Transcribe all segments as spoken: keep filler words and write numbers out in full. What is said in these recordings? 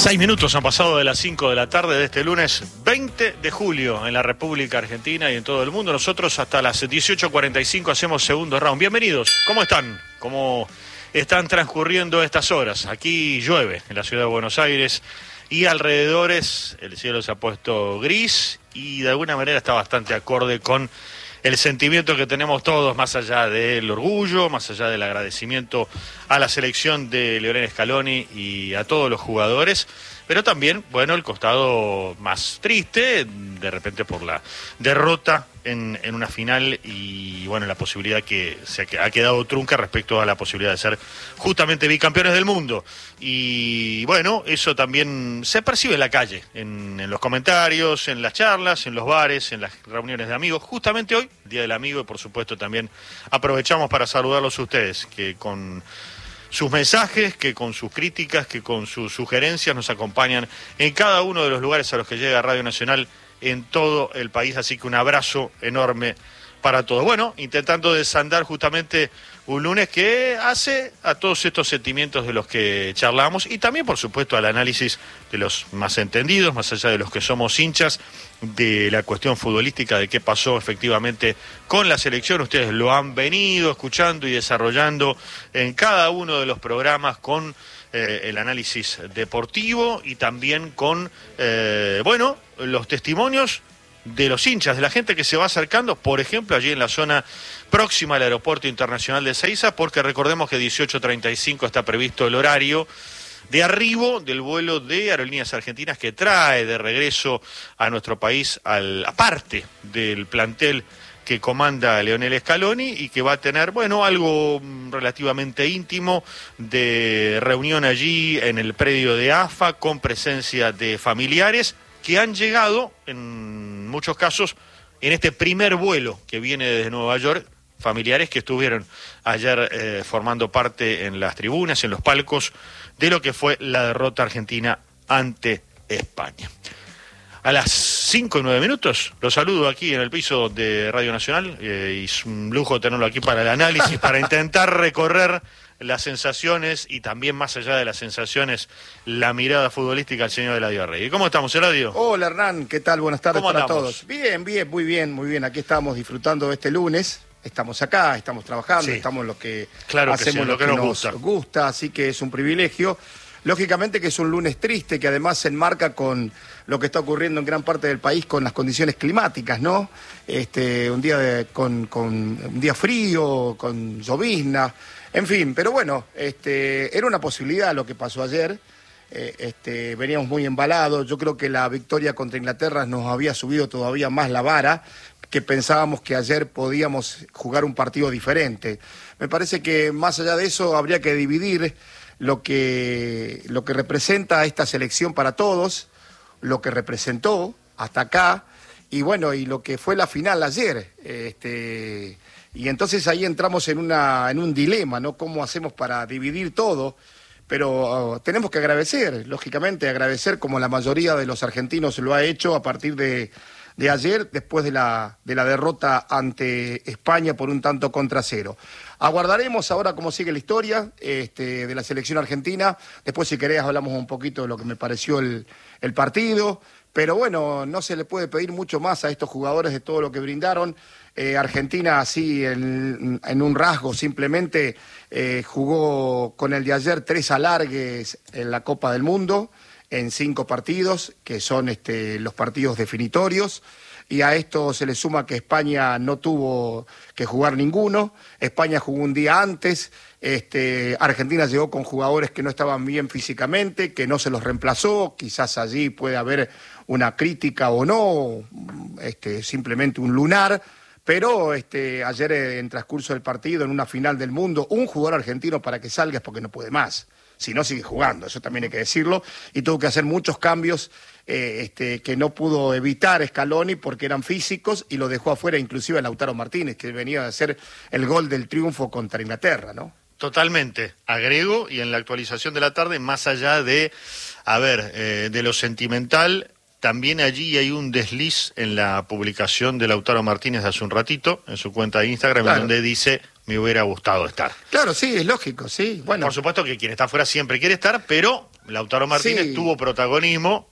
Seis minutos han pasado de las cinco de la tarde de este lunes veinte de julio en la República Argentina y en todo el mundo. Nosotros hasta las dieciocho cuarenta y cinco hacemos segundo round. Bienvenidos. ¿Cómo están? ¿Cómo están transcurriendo estas horas? Aquí llueve en la ciudad de Buenos Aires y alrededores el cielo se ha puesto gris y de alguna manera está bastante acorde con el sentimiento que tenemos todos, más allá del orgullo, más allá del agradecimiento a la selección de Lionel Scaloni y a todos los jugadores, pero también, bueno, el costado más triste, de repente por la derrota en, en una final y, bueno, la posibilidad que se ha quedado trunca respecto a la posibilidad de ser justamente bicampeones del mundo. Y, bueno, eso también se percibe en la calle, en, en los comentarios, en las charlas, en los bares, en las reuniones de amigos. Justamente hoy, Día del Amigo, y por supuesto también aprovechamos para saludarlos a ustedes, que con sus mensajes, que con sus críticas, que con sus sugerencias nos acompañan en cada uno de los lugares a los que llega Radio Nacional en todo el país. Así que un abrazo enorme para todos. Bueno, intentando desandar justamente un lunes que hace a todos estos sentimientos de los que charlamos y también, por supuesto, al análisis de los más entendidos, más allá de los que somos hinchas, de la cuestión futbolística, de qué pasó efectivamente con la selección. Ustedes lo han venido escuchando y desarrollando en cada uno de los programas con eh, el análisis deportivo y también con, eh, bueno, los testimonios de los hinchas, de la gente que se va acercando, por ejemplo, allí en la zona próxima al Aeropuerto Internacional de Ezeiza, porque recordemos que dieciocho treinta y cinco está previsto el horario de arribo del vuelo de Aerolíneas Argentinas que trae de regreso a nuestro país, al, aparte del plantel que comanda Lionel Scaloni y que va a tener, bueno, algo relativamente íntimo de reunión allí en el predio de A F A con presencia de familiares que han llegado, en muchos casos, en este primer vuelo que viene desde Nueva York, familiares que estuvieron ayer eh, formando parte en las tribunas, en los palcos, de lo que fue la derrota argentina ante España. A las cinco y nueve minutos, los saludo aquí en el piso de Radio Nacional, eh, y es un lujo tenerlo aquí para el análisis, para intentar recorrer las sensaciones y también más allá de las sensaciones, la mirada futbolística al señor Eladio Rey. ¿Cómo estamos, Eladio? Hola, Hernán, ¿qué tal? Buenas tardes para andamos? todos. Bien, bien, muy bien, muy bien. Aquí estamos disfrutando de este lunes. Estamos acá, estamos trabajando, sí. Estamos en lo que claro hacemos, que sí, lo que, que nos, nos gusta. gusta, así que es un privilegio. Lógicamente que es un lunes triste, que además se enmarca con lo que está ocurriendo en gran parte del país con las condiciones climáticas, ¿no? Este, un día de, con, con un día frío, con llovizna, en fin, pero bueno, este, era una posibilidad lo que pasó ayer. Eh, este, veníamos muy embalados. Yo creo que la victoria contra Inglaterra nos había subido todavía más la vara, que pensábamos que ayer podíamos jugar un partido diferente. Me parece que más allá de eso habría que dividir lo que, lo que representa esta selección para todos, lo que representó hasta acá, y bueno, y lo que fue la final ayer. Este, y entonces ahí entramos en, una, en un dilema, ¿no? ¿Cómo hacemos para dividir todo? Pero uh, tenemos que agradecer, lógicamente, agradecer como la mayoría de los argentinos lo ha hecho a partir de, de ayer, después de la, de la derrota ante España por un tanto contra cero. Aguardaremos ahora cómo sigue la historia este, de la selección argentina. Después, si querés, hablamos un poquito de lo que me pareció el, el partido. Pero bueno, no se le puede pedir mucho más a estos jugadores de todo lo que brindaron. Eh, Argentina, así en, en un rasgo, simplemente eh, jugó con el de ayer tres alargues en la Copa del Mundo, en cinco partidos, que son este, los partidos definitorios. Y a esto se le suma que España no tuvo que jugar ninguno. España jugó un día antes. Este, Argentina llegó con jugadores que no estaban bien físicamente, que no se los reemplazó. Quizás allí puede haber una crítica o no, este, simplemente un lunar. Pero este, ayer en transcurso del partido, en una final del mundo, un jugador argentino para que salga es porque no puede más. Si no, sigue jugando, eso también hay que decirlo. Y tuvo que hacer muchos cambios eh, este, que no pudo evitar Scaloni porque eran físicos y lo dejó afuera inclusive a Lautaro Martínez, que venía a hacer el gol del triunfo contra Inglaterra, ¿no? Totalmente, agrego, y en la actualización de la tarde, más allá de, a ver, eh, de lo sentimental, también allí hay un desliz en la publicación de Lautaro Martínez de hace un ratito, en su cuenta de Instagram, claro, donde dice, me hubiera gustado estar. Claro, sí, es lógico, sí. Bueno, por supuesto que quien está afuera siempre quiere estar, pero Lautaro Martínez sí. tuvo protagonismo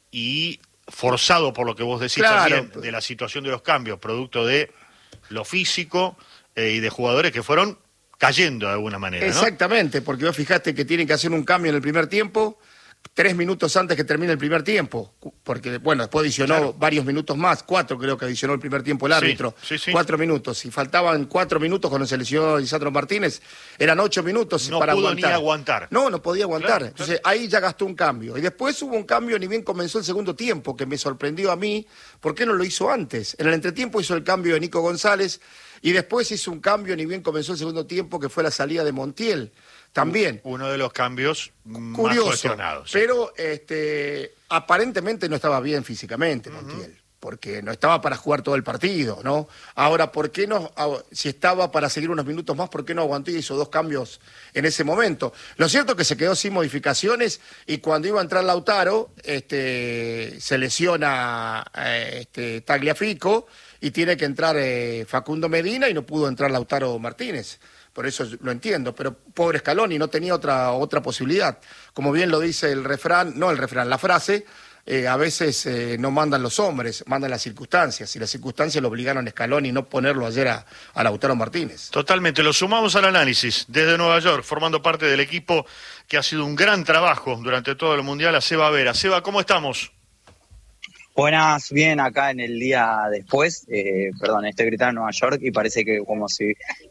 y forzado por lo que vos decís Claro. también, de la situación de los cambios, producto de lo físico eh, y de jugadores que fueron cayendo de alguna manera, ¿no? Exactamente, porque vos fijaste que tienen que hacer un cambio en el primer tiempo, tres minutos antes que termine el primer tiempo, porque, bueno, después adicionó Claro. varios minutos más, cuatro creo que adicionó el primer tiempo el Sí, árbitro, sí, sí. cuatro minutos, y faltaban cuatro minutos cuando se lesionó Lisandro Martínez, eran ocho minutos No para pudo aguantar. ni aguantar. No, no podía aguantar, Claro, entonces ahí ya gastó un cambio, y después hubo un cambio ni bien comenzó el segundo tiempo, que me sorprendió a mí, ¿por qué no lo hizo antes? En el entretiempo hizo el cambio de Nico González, y después hizo un cambio ni bien comenzó el segundo tiempo, que fue la salida de Montiel, también. Uno de los cambios más Curioso, cuestionados. sí. pero este, aparentemente no estaba bien físicamente Montiel, porque no estaba para jugar todo el partido, ¿no? Ahora, ¿por qué no, ah, si estaba para seguir unos minutos más, por qué no aguantó y hizo dos cambios en ese momento? Lo cierto es que se quedó sin modificaciones y cuando iba a entrar Lautaro, este, se lesiona eh, este, Tagliafico y tiene que entrar eh, Facundo Medina y no pudo entrar Lautaro Martínez. Por eso lo entiendo, pero pobre Scaloni no tenía otra otra posibilidad. Como bien lo dice el refrán, no el refrán, la frase, eh, a veces eh, no mandan los hombres, mandan las circunstancias, y las circunstancias lo obligaron a Scaloni no ponerlo ayer a, a Lautaro Martínez. Totalmente, lo sumamos al análisis desde Nueva York, formando parte del equipo que ha sido un gran trabajo durante todo el Mundial, a Seba Vera. Seba, ¿cómo estamos? Buenas, bien, acá en el día después, eh, perdón, estoy gritando en Nueva York y parece que como si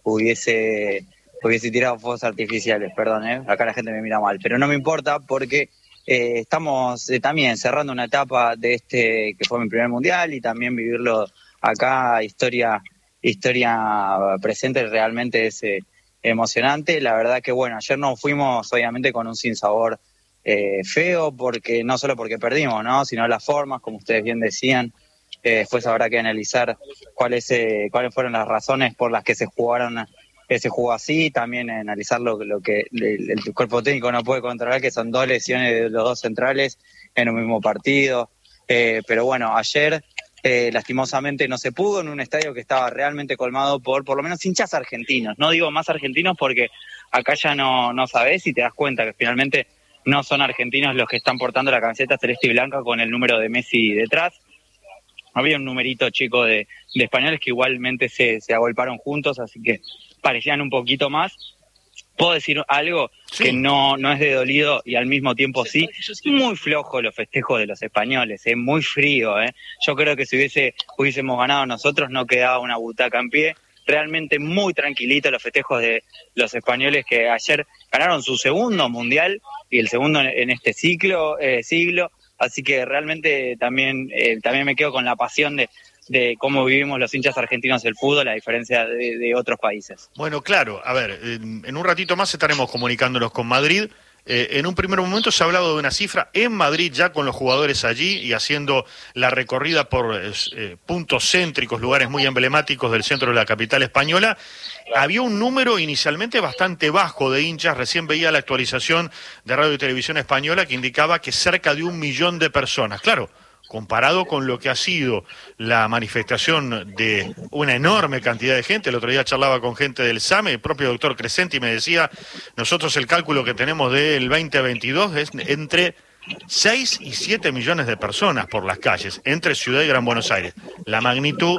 hubiese, hubiese tirado fuegos artificiales, perdón, eh, acá la gente me mira mal, pero no me importa porque eh, estamos eh, también cerrando una etapa de este que fue mi primer mundial y también vivirlo acá, historia, historia presente realmente es eh, emocionante. La verdad que bueno, ayer nos fuimos obviamente con un sinsabor Eh, feo, porque no solo porque perdimos, ¿no? Sino las formas, como ustedes bien decían. Eh, después habrá que analizar cuáles eh, cuáles fueron las razones por las que se jugaron que se jugó así, también analizar lo, lo que el, el cuerpo técnico no puede controlar, que son dos lesiones de los dos centrales en un mismo partido. Eh, pero bueno, ayer eh, lastimosamente no se pudo en un estadio que estaba realmente colmado por por lo menos hinchas argentinos. No digo más argentinos porque acá ya no, no sabés y te das cuenta que finalmente no son argentinos los que están portando la camiseta celeste y blanca con el número de Messi detrás. Había un numerito chico de, de españoles que igualmente se, se agolparon juntos, así que parecían un poquito más. ¿Puedo decir algo? Sí. Que no, no es de dolido y al mismo tiempo sí? Muy flojo los festejos de los españoles, ¿eh? Muy frío. ¿eh? Yo creo que si hubiese hubiésemos ganado nosotros no quedaba una butaca en pie. Realmente muy tranquilito los festejos de los españoles que ayer ganaron su segundo mundial y el segundo en este ciclo eh, siglo, así que realmente también eh, también me quedo con la pasión de, de cómo vivimos los hinchas argentinos el fútbol a diferencia de, de otros países. Bueno, claro, a ver, en, en un ratito más estaremos comunicándonos con Madrid. Eh, en un primer momento se ha hablado de una cifra en Madrid ya con los jugadores allí y haciendo la recorrida por eh, puntos céntricos, lugares muy emblemáticos del centro de la capital española. Había un número inicialmente bastante bajo de hinchas, recién veía la actualización de Radio y Televisión Española que indicaba que cerca de un millón de personas. Claro, comparado con lo que ha sido la manifestación de una enorme cantidad de gente. El otro día charlaba con gente del S A M E, el propio doctor Crescenti me decía, nosotros el cálculo que tenemos del veinte veintidós es entre seis y siete millones de personas por las calles, entre Ciudad y Gran Buenos Aires. La magnitud,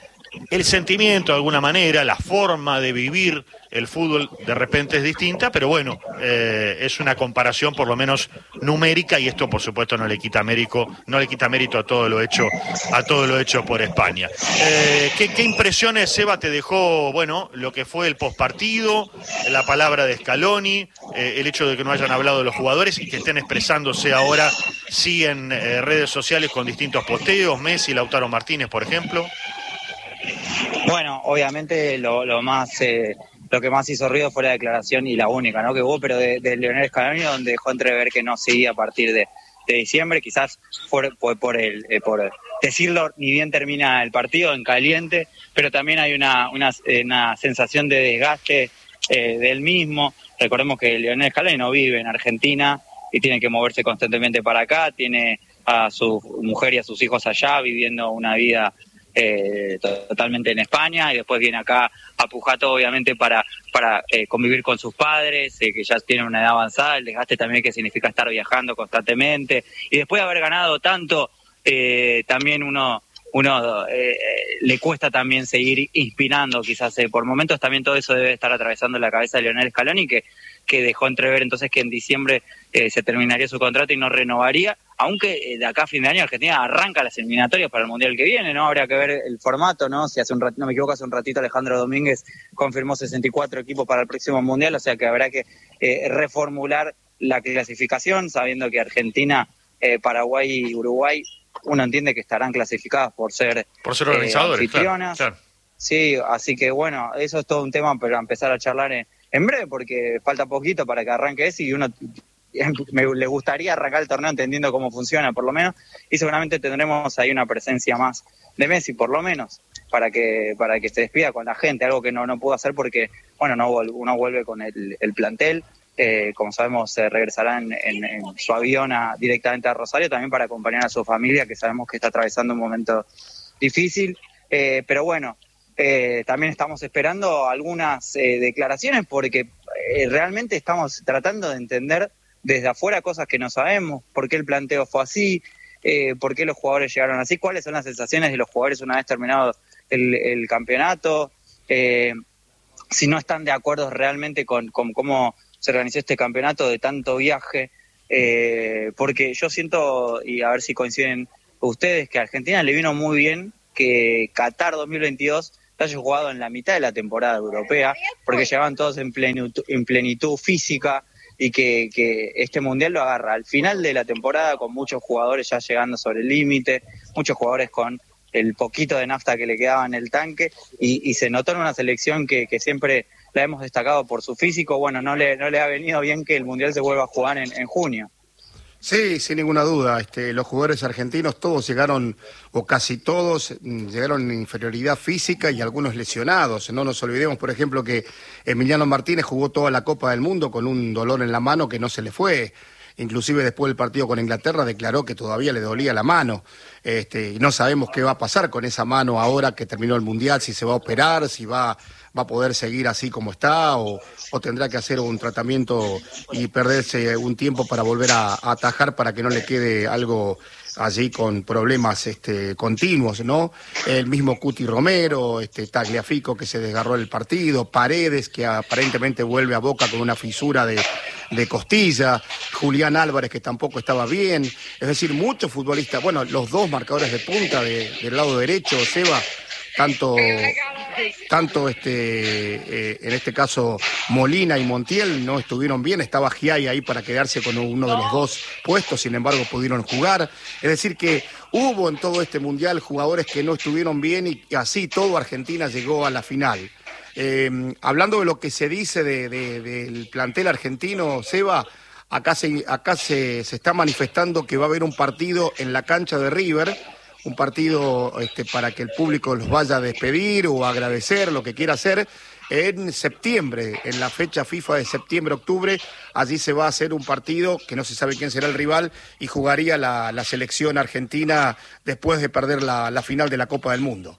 el sentimiento de alguna manera, la forma de vivir el fútbol de repente es distinta, pero bueno, eh, es una comparación por lo menos numérica y esto por supuesto no le quita mérito, no le quita mérito a todo lo hecho, a todo lo hecho por España. Eh, ¿qué, ¿Qué impresiones, Seba, te dejó, bueno, lo que fue el postpartido, la palabra de Scaloni, eh, el hecho de que no hayan hablado de los jugadores y que estén expresándose ahora sí en eh, redes sociales con distintos posteos, Messi, Lautaro Martínez, por ejemplo? Bueno, obviamente lo, lo más eh, lo que más hizo ruido fue la declaración y la única, ¿no? Que hubo, pero de, de Lionel Scaloni, donde dejó entrever que no seguía a partir de, de diciembre, quizás fue, fue por el eh, por decirlo ni bien termina el partido en caliente, pero también hay una una, una sensación de desgaste eh, del mismo. Recordemos que Lionel Scaloni no vive en Argentina y tiene que moverse constantemente para acá, tiene a su mujer y a sus hijos allá viviendo una vida eh, totalmente en España, y después viene acá a Pujato obviamente para, para eh, convivir con sus padres, eh, que ya tienen una edad avanzada, el desgaste también que significa estar viajando constantemente, y después de haber ganado tanto, eh, también uno... uno eh, le cuesta también seguir inspirando, quizás eh, por momentos también todo eso debe estar atravesando la cabeza de Lionel Scaloni, que, que dejó entrever entonces que en diciembre eh, se terminaría su contrato y no renovaría, aunque eh, de acá a fin de año Argentina arranca las eliminatorias para el Mundial que viene, ¿no? Habría que ver el formato, ¿no? Si hace un rat- no me equivoco, hace un ratito Alejandro Domínguez confirmó sesenta y cuatro equipos para el próximo Mundial, o sea que habrá que eh, reformular la clasificación, sabiendo que Argentina, eh, Paraguay y Uruguay uno entiende que estarán clasificadas por ser, por ser organizadores, eh, anfitrionas. Claro, claro. Sí, así que bueno, eso es todo un tema para empezar a charlar en, en breve, porque falta poquito para que arranque eso y uno me, le gustaría arrancar el torneo entendiendo cómo funciona, por lo menos, y seguramente tendremos ahí una presencia más de Messi, por lo menos, para que para que se despida con la gente, algo que no, no pudo hacer porque, bueno, no uno vuelve con el, el plantel. Eh, como sabemos, eh, regresará en, en, en su avión a, directamente a Rosario, también para acompañar a su familia, que sabemos que está atravesando un momento difícil. Eh, pero bueno, eh, también estamos esperando algunas eh, declaraciones, porque eh, realmente estamos tratando de entender desde afuera cosas que no sabemos, por qué el planteo fue así, eh, por qué los jugadores llegaron así, cuáles son las sensaciones de los jugadores una vez terminado el, el campeonato, eh, si no están de acuerdo realmente con, con cómo se organizó este campeonato de tanto viaje, eh, porque yo siento, y a ver si coinciden ustedes, que a Argentina le vino muy bien que Qatar dos mil veintidós haya jugado en la mitad de la temporada europea, porque llegaban todos en plenitud, en plenitud física, y que, que este mundial lo agarra al final de la temporada con muchos jugadores ya llegando sobre el límite, muchos jugadores con el poquito de nafta que le quedaba en el tanque, y, y se notó en una selección que, que siempre la hemos destacado por su físico. Bueno, no le, no le ha venido bien que el Mundial se vuelva a jugar en, en junio. Sí, sin ninguna duda. Este, los jugadores argentinos todos llegaron, o casi todos, llegaron en inferioridad física y algunos lesionados. No nos olvidemos, por ejemplo, que Emiliano Martínez jugó toda la Copa del Mundo con un dolor en la mano que no se le fue. Inclusive después del partido con Inglaterra declaró que todavía le dolía la mano. Este, y no sabemos qué va a pasar con esa mano ahora que terminó el Mundial, si se va a operar, si va, va a poder seguir así como está, o, o tendrá que hacer un tratamiento y perderse un tiempo para volver a, a atajar para que no le quede algo allí con problemas este, continuos, ¿no? El mismo Cuti Romero, este, Tagliafico que se desgarró el partido, Paredes que aparentemente vuelve a Boca con una fisura de, de costilla, Julián Álvarez que tampoco estaba bien, es decir, muchos futbolistas, bueno, los dos marcadores de punta de, del lado derecho, Seba, tanto, tanto este, eh, en este caso Molina y Montiel no estuvieron bien, estaba Giai ahí para quedarse con uno de los dos puestos, sin embargo pudieron jugar, es decir que hubo en todo este mundial jugadores que no estuvieron bien y así todo Argentina llegó a la final. Eh, hablando de lo que se dice de, de, del plantel argentino, Seba, acá, se, acá se, se está manifestando que va a haber un partido en la cancha de River, un partido este, para que el público los vaya a despedir o a agradecer, lo que quiera hacer, en septiembre, en la fecha FIFA de septiembre-octubre, allí se va a hacer un partido que no se sabe quién será el rival y jugaría la, la selección argentina después de perder la, la final de la Copa del Mundo.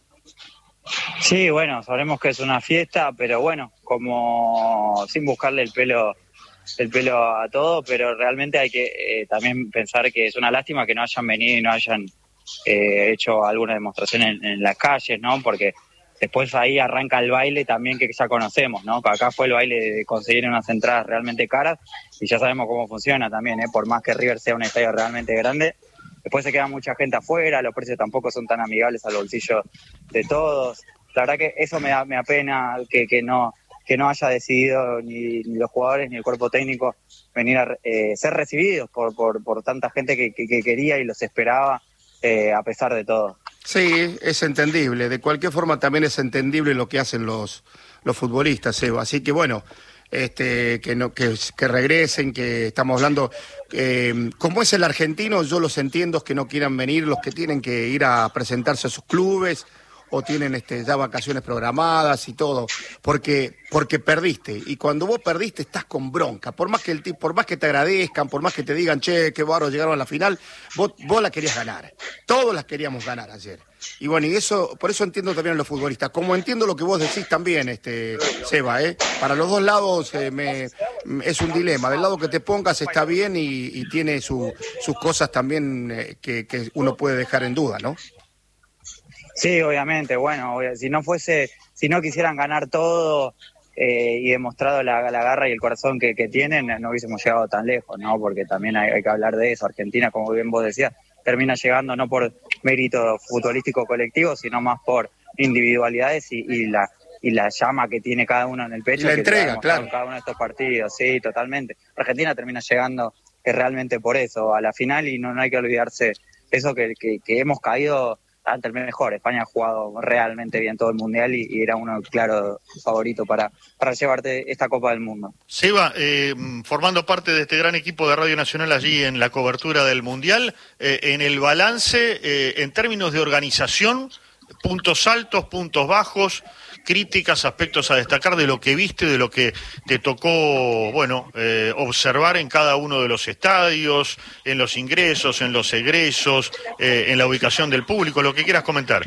Sí, bueno, sabemos que es una fiesta, pero bueno, como sin buscarle el pelo el pelo a todo, pero realmente hay que eh, también pensar que es una lástima que no hayan venido y no hayan eh, hecho alguna demostración en, en las calles, ¿no? Porque después ahí arranca el baile también que ya conocemos, ¿no? Acá fue el baile de conseguir unas entradas realmente caras y ya sabemos cómo funciona también, ¿eh? Por más que River sea un estadio realmente grande, después se queda mucha gente afuera, los precios tampoco son tan amigables al bolsillo de todos. La verdad que eso me da, me apena que, que no que no haya decidido ni, ni los jugadores ni el cuerpo técnico venir a eh, ser recibidos por, por, por tanta gente que, que, que quería y los esperaba eh, a pesar de todo. Sí, es entendible. De cualquier forma también es entendible lo que hacen los, los futbolistas, Eva. Así que bueno, este, que, no, que, que regresen, que estamos hablando... Eh, como es el argentino, yo los entiendo que no quieran venir, los que tienen que ir a presentarse a sus clubes o tienen este, ya vacaciones programadas y todo, porque, porque perdiste. Y cuando vos perdiste estás con bronca. Por más que el por más que te agradezcan, por más que te digan, che, qué bárbaro, llegaron a la final, vos, vos la querías ganar. Todos las queríamos ganar ayer. Y bueno, y eso, por eso entiendo también a los futbolistas. Como entiendo lo que vos decís también, este, Seba, ¿eh? Para los dos lados eh, me, es un dilema. Del lado que te pongas está bien y, y tiene su, sus cosas también eh, que, que uno puede dejar en duda, ¿no? Sí, obviamente, bueno, si no fuese, si no quisieran ganar todo eh, y demostrado la, la garra y el corazón que, que tienen, no hubiésemos llegado tan lejos, ¿no? Porque también hay, hay que hablar de eso. Argentina, como bien vos decías, termina llegando no por mérito futbolístico colectivo, sino más por individualidades y, y la y la llama que tiene cada uno en el pecho. Y la que entrega, claro. En cada uno de estos partidos, sí, totalmente. Argentina termina llegando eh, realmente por eso, a la final, y no, no hay que olvidarse eso que, que, que hemos caído ante el mejor. España ha jugado realmente bien todo el Mundial y, y era uno claro favorito para, para llevarte esta Copa del Mundo. Seba, eh, formando parte de este gran equipo de Radio Nacional allí en la cobertura del Mundial, eh, en el balance, eh, en términos de organización, puntos altos, puntos bajos, críticas, aspectos a destacar de lo que viste, de lo que te tocó, bueno, eh, observar en cada uno de los estadios, en los ingresos, en los egresos, eh, en la ubicación del público, lo que quieras comentar.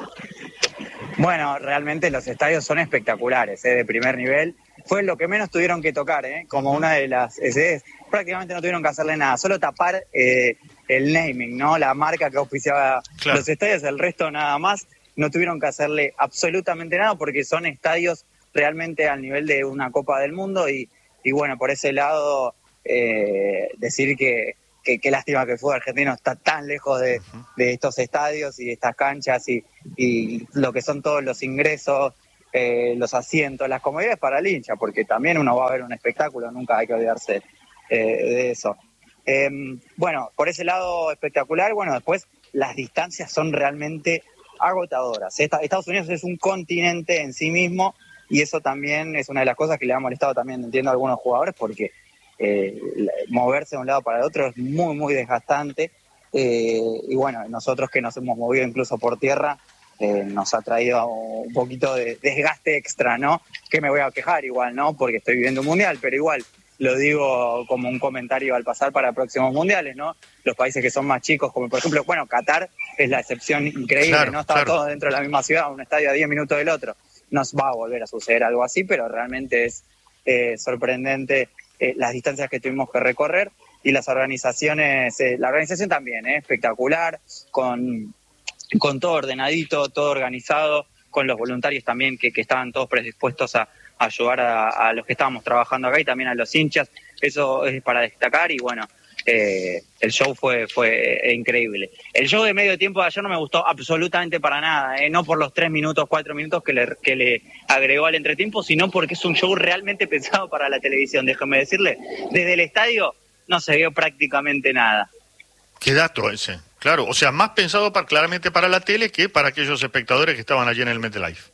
Bueno, realmente los estadios son espectaculares, ¿eh? De primer nivel. Fue lo que menos tuvieron que tocar, ¿eh? Como una de las S Es. Prácticamente no tuvieron que hacerle nada, solo tapar eh, el naming, ¿no? La marca que auspiciaba claro. Los estadios, el resto nada más. No tuvieron que hacerle absolutamente nada porque son estadios realmente al nivel de una Copa del Mundo y, y bueno, por ese lado eh, decir que, que, que lástima que el fútbol argentino está tan lejos de, de estos estadios y de estas canchas y, y lo que son todos los ingresos, eh, los asientos, las comodidades para el hincha, porque también uno va a ver un espectáculo, nunca hay que olvidarse eh, de eso. Eh, bueno, por ese lado espectacular, bueno, después las distancias son realmente agotadoras. Estados Unidos es un continente en sí mismo y eso también es una de las cosas que le ha molestado también, entiendo, a algunos jugadores porque eh, moverse de un lado para el otro es muy, muy desgastante eh, y bueno, nosotros que nos hemos movido incluso por tierra eh, nos ha traído un poquito de desgaste extra, ¿no? Que me voy a quejar igual, ¿no? Porque estoy viviendo un mundial, pero igual lo digo como un comentario al pasar para próximos mundiales, ¿no? Los países que son más chicos, como por ejemplo, bueno, Qatar es la excepción increíble, claro, ¿no? Estaba claro. todo dentro de la misma ciudad, un estadio a diez minutos del otro. Nos va a volver a suceder algo así, pero realmente es eh, sorprendente eh, las distancias que tuvimos que recorrer y las organizaciones, eh, la organización también, eh, espectacular, con, con todo ordenadito, todo organizado, con los voluntarios también que, que estaban todos predispuestos a ayudar a, a los que estábamos trabajando acá y también a los hinchas. Eso es para destacar y bueno, eh, el show fue fue increíble. El show de medio tiempo de ayer no me gustó absolutamente para nada, eh, no por los tres minutos, cuatro minutos que le, que le agregó al entretiempo, sino porque es un show realmente pensado para la televisión. Déjame decirle, desde el estadio no se vio prácticamente nada. Qué dato ese, claro, o sea, más pensado para, claramente para la tele que para aquellos espectadores que estaban allí en el MetLife.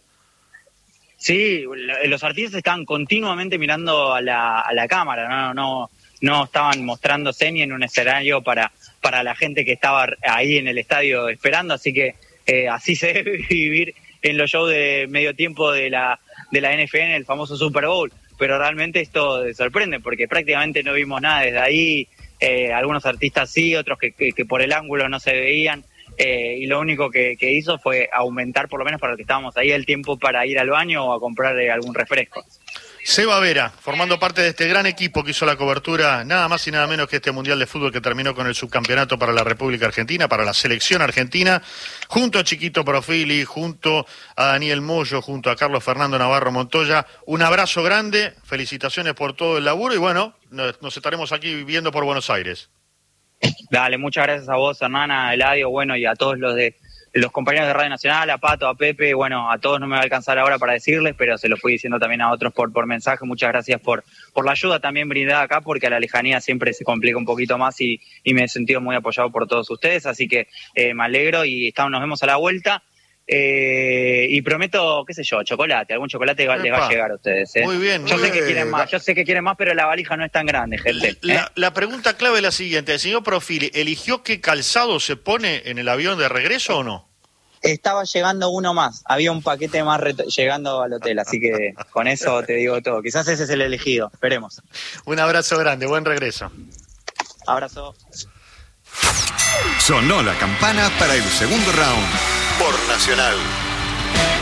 Sí, los artistas estaban continuamente mirando a la, a la cámara, no, no, no estaban mostrándose ni en un escenario para, para la gente que estaba ahí en el estadio esperando, así que eh, así se debe vivir en los shows de medio tiempo de la, de la N F L, el famoso Super Bowl, pero realmente esto sorprende porque prácticamente no vimos nada desde ahí, eh, algunos artistas sí, otros que, que, que por el ángulo no se veían. Eh, y lo único que, que hizo fue aumentar, por lo menos para los que estábamos ahí, el tiempo para ir al baño o a comprar eh, algún refresco. Seba Vera, formando parte de este gran equipo que hizo la cobertura, nada más y nada menos que este Mundial de Fútbol que terminó con el subcampeonato para la República Argentina, para la selección argentina, junto a Chiquito Profili, junto a Daniel Moyo, junto a Carlos Fernando Navarro Montoya. Un abrazo grande, felicitaciones por todo el laburo y bueno, nos, nos estaremos aquí viendo por Buenos Aires. Dale, muchas gracias a vos, hermana, a Eladio, bueno, y a todos los de los compañeros de Radio Nacional, a Pato, a Pepe, bueno, a todos no me va a alcanzar ahora para decirles, pero se lo fui diciendo también a otros por, por mensaje. Muchas gracias por, por la ayuda también brindada acá, porque a la lejanía siempre se complica un poquito más y, y me he sentido muy apoyado por todos ustedes, así que eh, me alegro y estamos, nos vemos a la vuelta. Eh, y prometo, qué sé yo, chocolate, algún chocolate Epa, les va a llegar a ustedes. ¿eh? Muy bien. Yo muy sé bien. que quieren más, yo sé que quieren más, pero la valija no es tan grande, gente. La, ¿eh? la pregunta clave es la siguiente, el señor Profili, ¿eligió qué calzado se pone en el avión de regreso o no? Estaba llegando uno más, había un paquete más llegando al hotel, así que con eso te digo todo. Quizás ese es el elegido, esperemos. Un abrazo grande, buen regreso. Abrazo. Sonó la campana para el segundo round por Nacional.